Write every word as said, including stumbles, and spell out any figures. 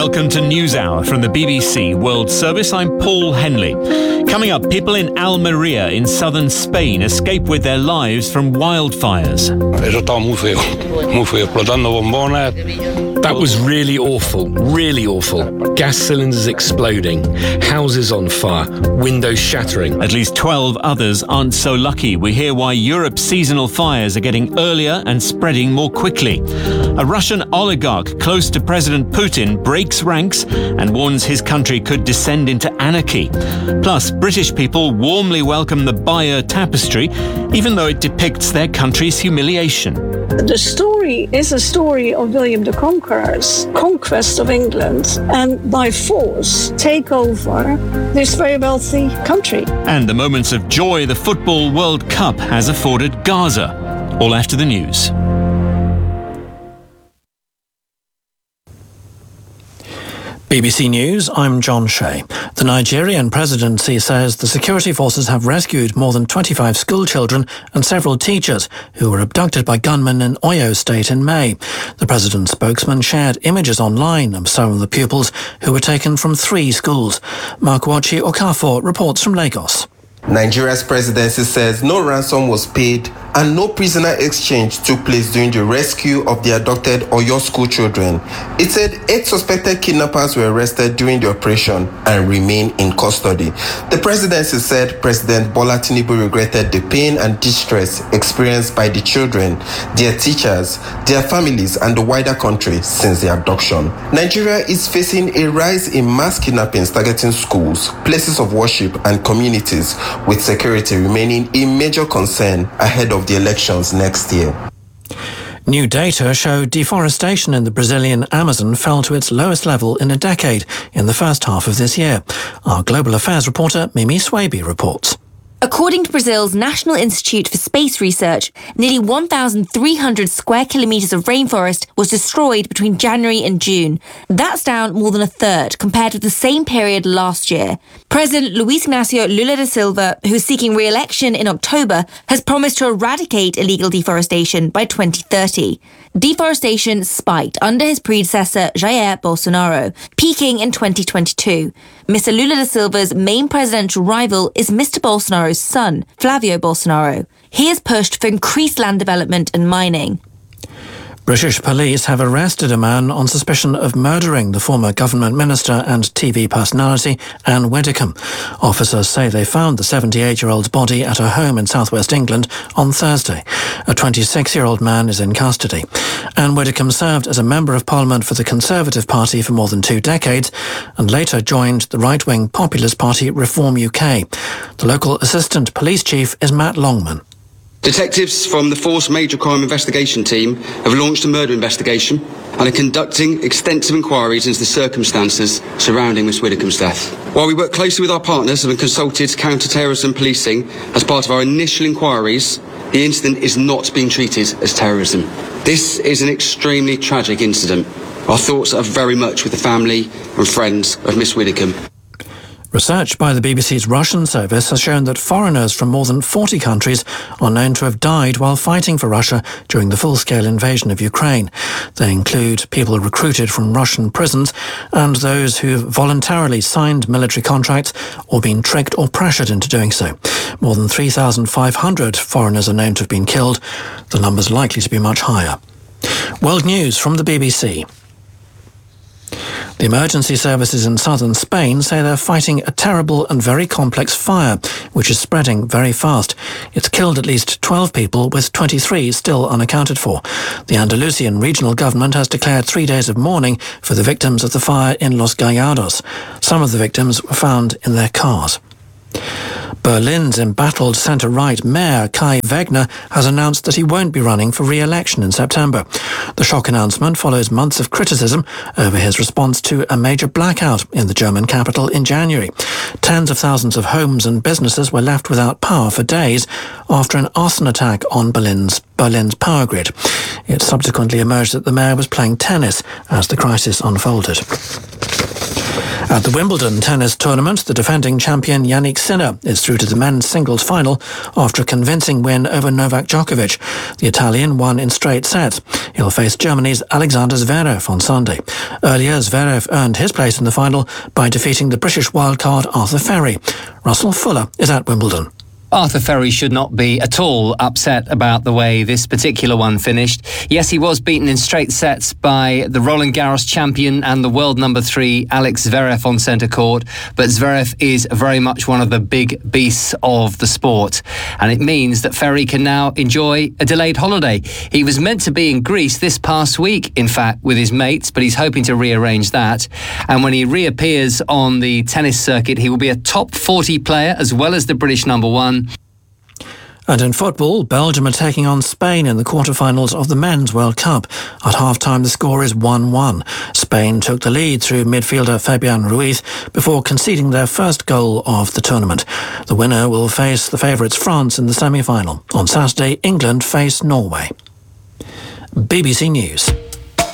Welcome to NewsHour from the B B C World Service. I'm Paul Henley. Coming up, people in Almeria in southern Spain escape with their lives from wildfires. That was really awful, really awful. Gas cylinders exploding, houses on fire, windows shattering. At least twelve others aren't so lucky. We hear why Europe's seasonal fires are getting earlier and spreading more quickly. A Russian oligarch close to President Putin breaks ranks and warns his country could descend into anarchy. Plus, British people warmly welcome the Bayeux Tapestry, even though it depicts their country's humiliation. The story is a story of William the Conqueror's conquest of England and by force take over this very wealthy country. And the moments of joy the Football World Cup has afforded Gaza. All after the news. B B C News, I'm John Shea. The Nigerian presidency says the security forces have rescued more than twenty-five school children and several teachers who were abducted by gunmen in Oyo State in May. The president's spokesman shared images online of some of the pupils who were taken from three schools. Markwachi Okafor reports from Lagos. Nigeria's presidency says no ransom was paid and no prisoner exchange took place during the rescue of the abducted Oyo school children. It said eight suspected kidnappers were arrested during the operation and remain in custody. The presidency said President Bola Tinubu regretted the pain and distress experienced by the children, their teachers, their families, and the wider country since the abduction. Nigeria is facing a rise in mass kidnappings targeting schools, places of worship, and communities, with security remaining a major concern ahead of the elections next year. New data show deforestation in the Brazilian Amazon fell to its lowest level in a decade in the first half of this year. Our global affairs reporter Mimi Swaby reports. According to Brazil's National Institute for Space Research, nearly one thousand three hundred square kilometres of rainforest was destroyed between January and June. That's down more than a third compared with the same period last year. President Luiz Inácio Lula da Silva, who is seeking re-election in October, has promised to eradicate illegal deforestation by twenty thirty. Deforestation spiked under his predecessor Jair Bolsonaro, peaking in twenty twenty-two. Mister Lula da Silva's main presidential rival is Mister Bolsonaro's son, Flavio Bolsonaro. He has pushed for increased land development and mining. British police have arrested a man on suspicion of murdering the former government minister and T V personality Anne Widdecombe. Officers say they found the seventy-eight-year-old's body at her home in southwest England on Thursday. A twenty-six-year-old man is in custody. Anne Widdecombe served as a Member of Parliament for the Conservative Party for more than two decades and later joined the right-wing populist party Reform U K. The local assistant police chief is Matt Longman. Detectives from the Force Major Crime Investigation Team have launched a murder investigation and are conducting extensive inquiries into the circumstances surrounding Miss Widdecombe's death. While we work closely with our partners and consulted counter-terrorism policing as part of our initial inquiries, the incident is not being treated as terrorism. This is an extremely tragic incident. Our thoughts are very much with the family and friends of Miss Widdecombe. Research by the B B C's Russian service has shown that foreigners from more than forty countries are known to have died while fighting for Russia during the full-scale invasion of Ukraine. They include people recruited from Russian prisons and those who have voluntarily signed military contracts or been tricked or pressured into doing so. More than three thousand five hundred foreigners are known to have been killed. The number's likely to be much higher. World News from the B B C. The emergency services in southern Spain say they're fighting a terrible and very complex fire, which is spreading very fast. It's killed at least twelve people, with twenty-three still unaccounted for. The Andalusian regional government has declared three days of mourning for the victims of the fire in Los Gallardos. Some of the victims were found in their cars. Berlin's embattled centre-right mayor Kai Wegner has announced that he won't be running for re-election in September. The shock announcement follows months of criticism over his response to a major blackout in the German capital in January. Tens of thousands of homes and businesses were left without power for days after an arson attack on Berlin's Berlin's power grid. It subsequently emerged that the mayor was playing tennis as the crisis unfolded. At the Wimbledon tennis tournament, the defending champion Jannik Sinner is through to the men's singles final after a convincing win over Novak Djokovic. The Italian won in straight sets. He'll face Germany's Alexander Zverev on Sunday. Earlier, Zverev earned his place in the final by defeating the British wildcard Arthur Ferry. Russell Fuller is at Wimbledon. Arthur Ferry should not be at all upset about the way this particular one finished. Yes, he was beaten in straight sets by the Roland Garros champion and the world number three, Alex Zverev, on centre court. But Zverev is very much one of the big beasts of the sport. And it means that Ferry can now enjoy a delayed holiday. He was meant to be in Greece this past week, in fact, with his mates, but he's hoping to rearrange that. And when he reappears on the tennis circuit, he will be a top forty player as well as the British number one. And in football, Belgium are taking on Spain in the quarterfinals of the Men's World Cup. At half-time, the score is one one. Spain took the lead through midfielder Fabian Ruiz before conceding their first goal of the tournament. The winner will face the favourites France in the semi-final. On Saturday, England face Norway. B B C News.